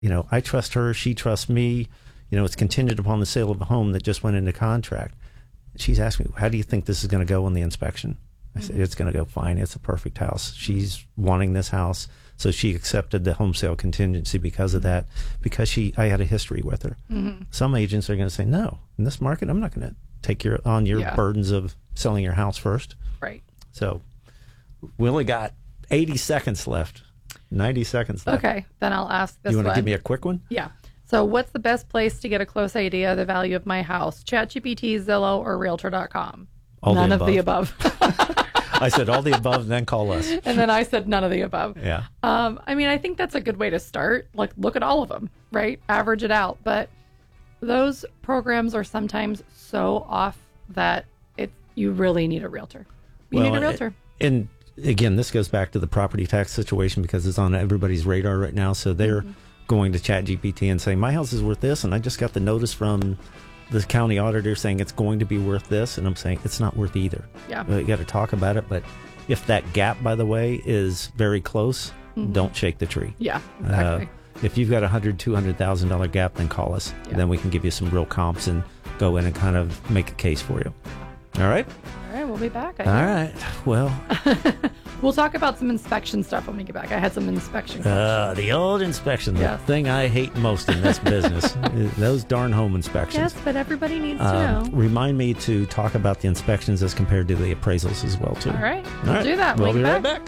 I trust her, she trusts me. It's contingent upon the sale of a home that just went into contract. She's asked me, how do you think this is going to go on the inspection? I said, it's going to go fine. It's a perfect house. She's wanting this house. So she accepted the home sale contingency because of that, because I had a history with her. Mm-hmm. Some agents are going to say, no, in this market, I'm not going to take your burdens of selling your house first. Right. So we only got 80 seconds left, 90 seconds left. Okay, then I'll ask this one. You want to give me a quick one? Yeah. So what's the best place to get a close idea of the value of my house? ChatGPT, Zillow, or Realtor.com? None of the above. I said all the above, then call us. And then I said none of the above. Yeah. I think that's a good way to start. Like, look at all of them, right? Average it out. But those programs are sometimes so off that you really need a realtor. You need a realtor. And again, this goes back to the property tax situation because it's on everybody's radar right now. So they're going to ChatGPT and saying, my house is worth this, and I just got the notice from the county auditor saying it's going to be worth this, and I'm saying it's not worth either. Yeah. You got to talk about it, but if that gap, by the way, is very close, don't shake the tree. Yeah, exactly. If you've got $100,000, $200,000 gap, then call us. Yeah. Then we can give you some real comps and go in and kind of make a case for you. All right? All right, we'll be back. All right. Well, we'll talk about some inspection stuff when we get back. I had some inspection questions. The old inspection, the thing I hate most in this business, those darn home inspections. Yes, but everybody needs to know. Remind me to talk about the inspections as compared to the appraisals as well, too. All right. We'll do that. We'll be right back.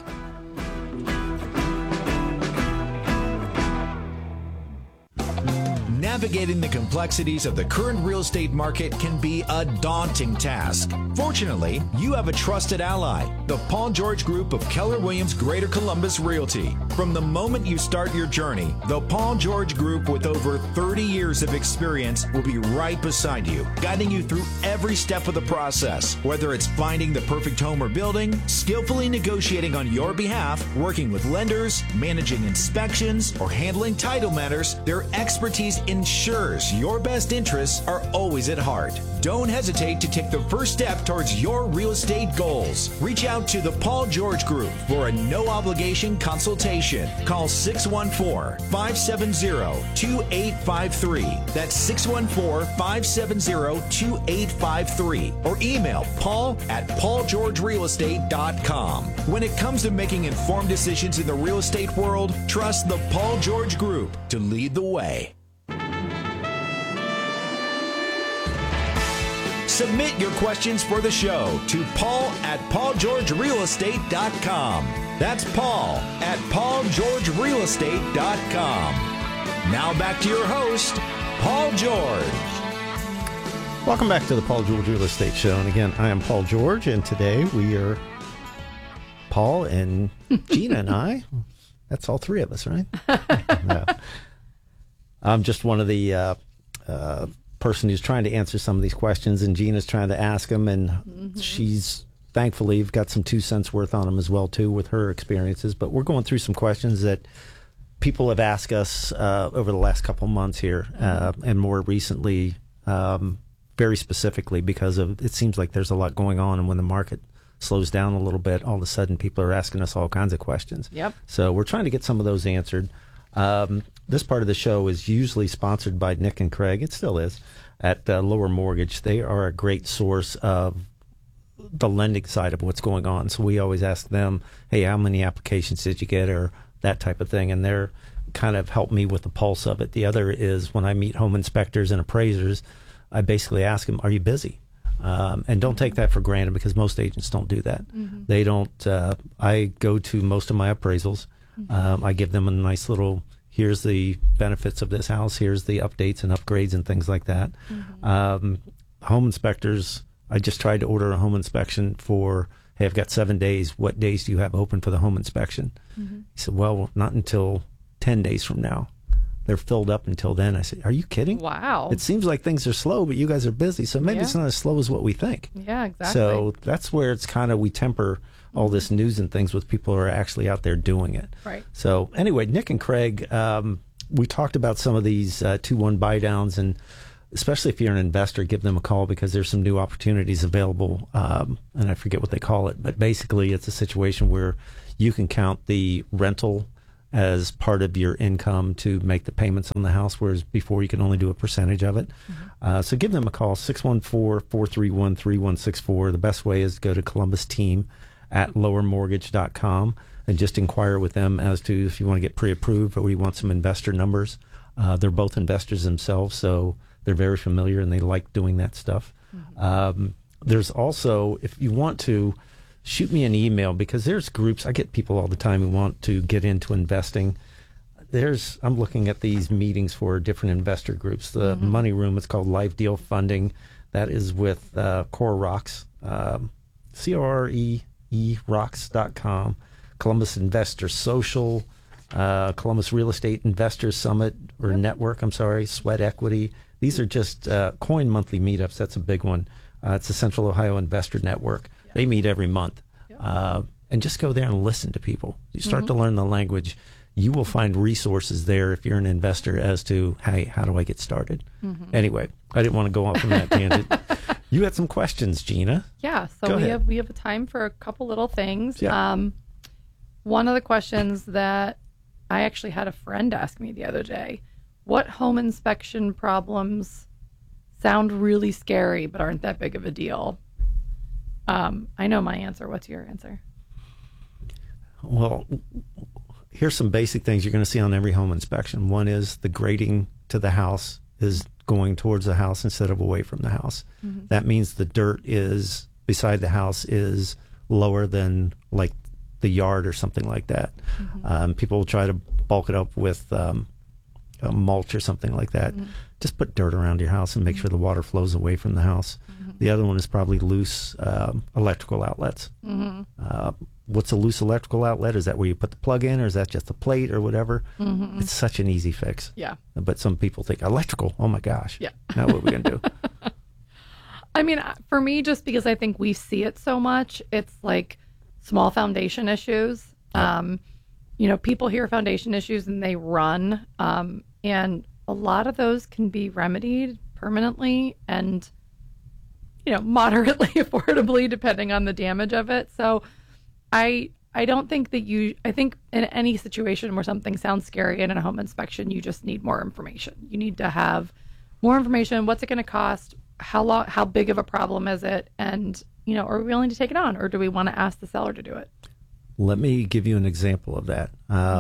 Navigating the complexities of the current real estate market can be a daunting task. Fortunately, you have a trusted ally, the Paul George Group of Keller Williams Greater Columbus Realty. From the moment you start your journey, the Paul George Group with over 30 years of experience will be right beside you, guiding you through every step of the process. Whether it's finding the perfect home or building, skillfully negotiating on your behalf, working with lenders, managing inspections, or handling title matters, their expertise ensures your best interests are always at heart. Don't hesitate to take the first step towards your real estate goals. Reach out to the Paul George Group for a no-obligation consultation. Call 614-570-2853. That's 614-570-2853. Or email paul@paulgeorgerealestate.com. When it comes to making informed decisions in the real estate world, trust the Paul George Group to lead the way. Submit your questions for the show to paul@paulgeorgerealestate.com. That's paul@paulgeorgerealestate.com. Now back to your host, Paul George. Welcome back to the Paul George Real Estate Show. And again, I am Paul George, and today we are Paul and Gina and I. That's all three of us, right? No. I'm just one of the person who's trying to answer some of these questions, and Gina's trying to ask them, and she's thankfully got some 2 cents worth on them as well too with her experiences. But we're going through some questions that people have asked us over the last couple months here, and more recently, very specifically because of it seems like there's a lot going on, and when the market slows down a little bit, all of a sudden people are asking us all kinds of questions. Yep. So we're trying to get some of those answered. This part of the show is usually sponsored by Nick and Craig. It still is at Lower Mortgage. They are a great source of the lending side of what's going on. So we always ask them, hey, how many applications did you get, or that type of thing. And they're kind of helped me with the pulse of it. The other is when I meet home inspectors and appraisers, I basically ask them, are you busy? And don't take that for granted because most agents don't do that. They don't. I go to most of my appraisals. I give them a nice little, here's the benefits of this house, here's the updates and upgrades and things like that. Home inspectors, I just tried to order a home inspection for, hey, I've got 7 days. What days do you have open for the home inspection? He said, well, not until 10 days from now. They're filled up until then. I said, are you kidding? Wow. It seems like things are slow, but you guys are busy. So maybe it's not as slow as what we think. Yeah, exactly. So that's where it's kind of, we temper all this news and things with people who are actually out there doing it. Right. So anyway, Nick and Craig, we talked about some of these 2-1 buy downs, and especially if you're an investor, give them a call because there's some new opportunities available. And I forget what they call it, but basically it's a situation where you can count the rental as part of your income to make the payments on the house, whereas before you can only do a percentage of it. So give them a call, 614-431-3164. The best way is to go to Columbus Team at lowermortgage.com and just inquire with them as to if you want to get pre-approved or you want some investor numbers. They're both investors themselves, so they're very familiar and they like doing that stuff. There's also, if you want to, shoot me an email, because there's groups. I get people all the time who want to get into investing. I'm looking at these meetings for different investor groups. The Money Room, it's called Live Deal Funding. That is with Core Rocks, COREE rocks.com. Columbus Investor Social, Columbus Real Estate Investors Summit or Network, Sweat Equity. These are just coin monthly meetups. That's a big one. It's the Central Ohio Investor Network. They meet every month. And just go there and listen to people. You start to learn the language. You will find resources there if you're an investor as to, hey, how do I get started? Anyway, I didn't want to go off on that tangent. You had some questions, Gina. Yeah, so we have a time for a couple little things. Yeah. One of the questions that I actually had a friend ask me the other day, what home inspection problems sound really scary but aren't that big of a deal? I know my answer. What's your answer? Well, here's some basic things you're going to see on every home inspection. One is the grading to the house is going towards the house instead of away from the house. That means the dirt is beside the house is lower than like the yard or something like that. People will try to bulk it up with mulch or something like that. Just put dirt around your house and make sure the water flows away from the house. The other one is probably loose electrical outlets. What's a loose electrical outlet? Is that where you put the plug in, or is that just a plate or whatever? It's such an easy fix. Yeah. But some people think electrical, oh my gosh. Yeah. Now what are we going to do? I mean, for me, just because I think we see it so much, it's like small foundation issues. People hear foundation issues and they run. And a lot of those can be remedied permanently and, moderately affordably, depending on the damage of it. So I don't think that I think in any situation where something sounds scary in a home inspection, you just need more information. You need to have more information. What's it going to cost? How big of a problem is it? And, are we willing to take it on, or do we want to ask the seller to do it? Let me give you an example of that.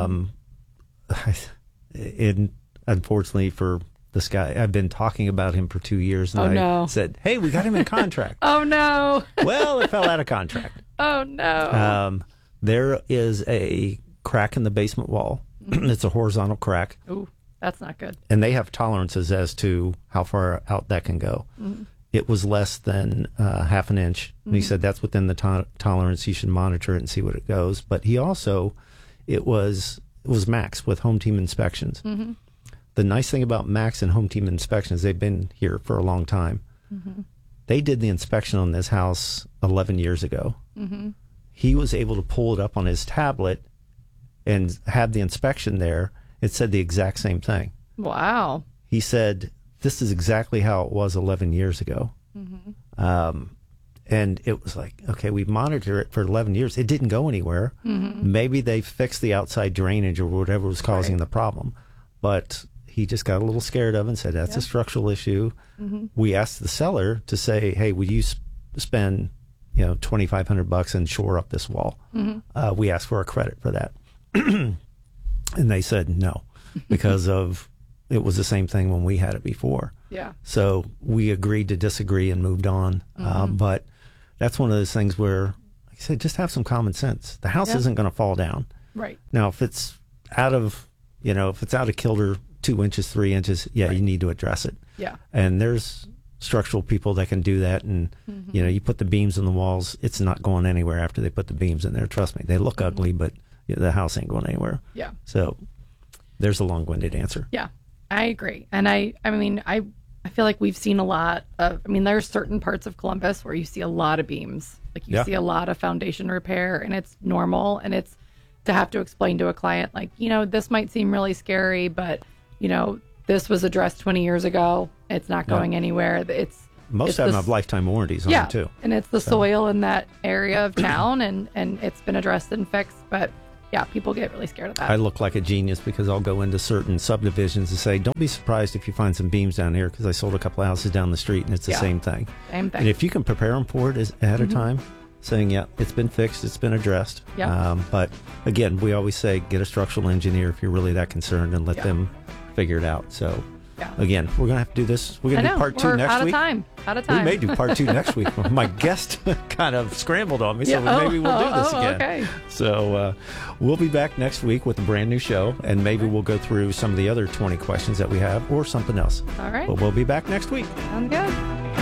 Unfortunately for this guy, I've been talking about him for 2 years, and I said, hey, we got him in contract. Oh, no. Well, it fell out of contract. Oh, no. There is a crack in the basement wall. It's a horizontal crack. Ooh, that's not good. And they have tolerances as to how far out that can go. It was less than half an inch. And he said that's within the tolerance. You should monitor it and see what it goes. But he also, it was Max with Home Team Inspections. The nice thing about Max and Home Team Inspections, they've been here for a long time. They did the inspection on this house 11 years ago. He was able to pull it up on his tablet and have the inspection there. It said the exact same thing. Wow. He said, this is exactly how it was 11 years ago. And it was like, okay, we monitored it for 11 years. It didn't go anywhere. Maybe they fixed the outside drainage or whatever was causing the problem. But he just got a little scared of it and said, that's a structural issue. We asked the seller to say, hey, would you spend $2,500 and shore up this wall? We asked for a credit for that. And they said no, because of it was the same thing when we had it before. Yeah. So we agreed to disagree and moved on. But that's one of those things where, like I said, just have some common sense. The house isn't going to fall down. Right. Now, if it's out of kilter 2 inches, 3 inches, you need to address it. Yeah. And there's structural people that can do that. And, you put the beams in the walls, it's not going anywhere after they put the beams in there. Trust me. They look ugly, but the house ain't going anywhere. Yeah. So there's a long-winded answer. Yeah, I agree. And I feel like we've seen a lot of, there's certain parts of Columbus where you see a lot of beams. Like you see a lot of foundation repair, and it's normal. And it's to have to explain to a client, like, this might seem really scary, but, this was addressed 20 years ago. It's not going anywhere. Most of them have lifetime warranties on them, too. And it's the soil in that area of town, and it's been addressed and fixed. But Yeah, people get really scared of that. I look like a genius because I'll go into certain subdivisions and say, don't be surprised if you find some beams down here, because I sold a couple of houses down the street and it's the same thing. Same thing. And if you can prepare them for it ahead of time, saying, yeah, it's been fixed, it's been addressed. Yeah. But again, we always say get a structural engineer if you're really that concerned and let them figure it out. So again, we're going to have to do this. We're going to do part 2 next week. Out of time. We may do part 2 next week. My guest kind of scrambled on me, so maybe we'll do this again. Okay. So we'll be back next week with a brand new show, and maybe we'll go through some of the other 20 questions that we have or something else. All right. But we'll be back next week. Sounds good.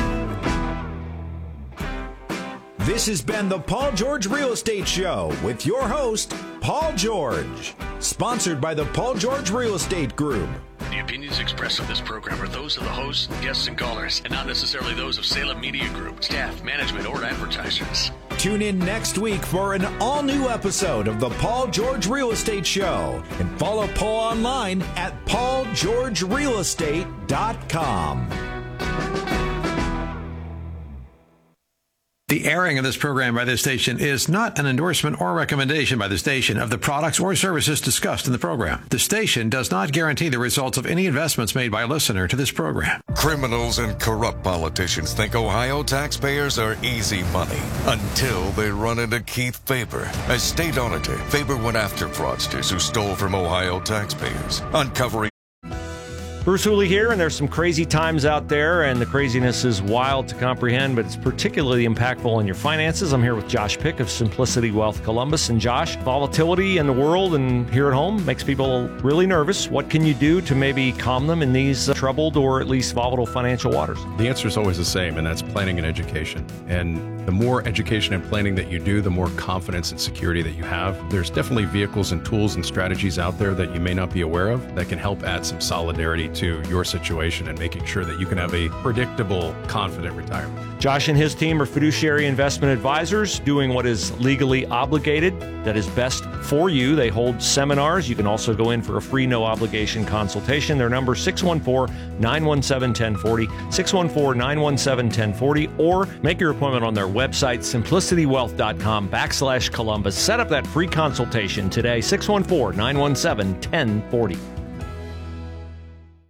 This has been the Paul George Real Estate Show with your host, Paul George. Sponsored by the Paul George Real Estate Group. The opinions expressed on this program are those of the hosts, guests, and callers, and not necessarily those of Salem Media Group, staff, management, or advertisers. Tune in next week for an all-new episode of the Paul George Real Estate Show. And follow Paul online at paulgeorgerealestate.com. The airing of this program by this station is not an endorsement or recommendation by the station of the products or services discussed in the program. The station does not guarantee the results of any investments made by a listener to this program. Criminals and corrupt politicians think Ohio taxpayers are easy money until they run into Keith Faber. As state auditor, Faber went after fraudsters who stole from Ohio taxpayers, uncovering. Bruce Hooley here, and there's some crazy times out there, and the craziness is wild to comprehend, but it's particularly impactful on your finances. I'm here with Josh Pick of Simplicity Wealth Columbus. And Josh, volatility in the world and here at home makes people really nervous. What can you do to maybe calm them in these troubled or at least volatile financial waters? The answer is always the same, and that's planning and education. And the more education and planning that you do, the more confidence and security that you have. There's definitely vehicles and tools and strategies out there that you may not be aware of that can help add some solidarity to your situation and making sure that you can have a predictable, confident retirement. Josh and his team are fiduciary investment advisors doing what is legally obligated, that is best for you. They hold seminars. You can also go in for a free, no obligation consultation. Their number 614-917-1040, 614-917-1040, or make your appointment on their website, simplicitywealth.com/Columbus. Set up that free consultation today, 614-917-1040.